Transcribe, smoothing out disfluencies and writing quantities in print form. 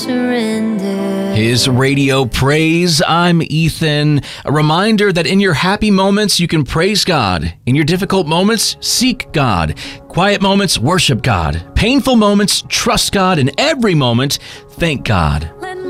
surrender. His Radio Praise. I'm Ethan. A reminder that in your happy moments, you can praise God. In your difficult moments, seek God. Quiet moments, worship God. Painful moments, trust God. In every moment, thank God.